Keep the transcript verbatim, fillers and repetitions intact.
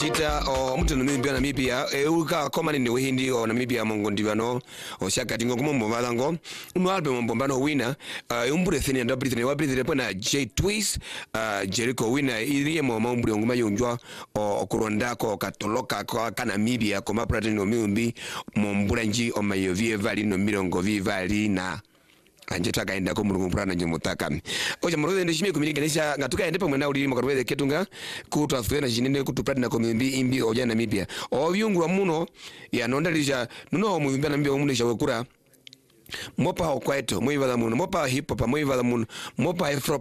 Chita o mtu Namibia Namibia e uka koma ni wehindi o Namibia mongo ndivano o shaka tingo kumombo valango uno album mbombano winner uh, umbure thini ndo Britney wa Britney pona J Twist uh, Jericho winner iliye mo umbure nguma yonjwa o kurondako katoloka kwa kana Namibia koma platino miumbi mombura nji o mayovie vali no mirongo vivali na anjeta kaenda ko mulungu prana nje mutaka oja moroze ndishime kumilinganisha ngatuka ende pamwe na uli makarweze ketunga kutu afena jinene kutu platina ko mimbi imbi oja Namibia o vyungwa muno ya nondalisha nuno muyumba Namibia omulisha wekura mopa okwaito muivala muno mopa hip hop muivala muno mopa afro